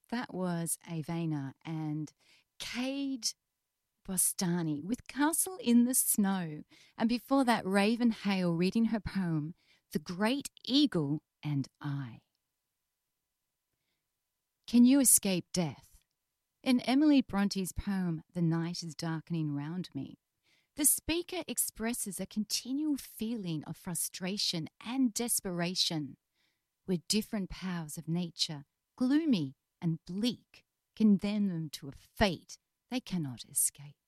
That was Avena and Cade Bostani with Castle in the Snow. And before that, Raven Hale reading her poem, The Great Eagle and I. Can you escape death? In Emily Bronte's poem, The Night is Darkening Round Me, the speaker expresses a continual feeling of frustration and desperation, where different powers of nature, gloomy and bleak, condemn them to a fate they cannot escape.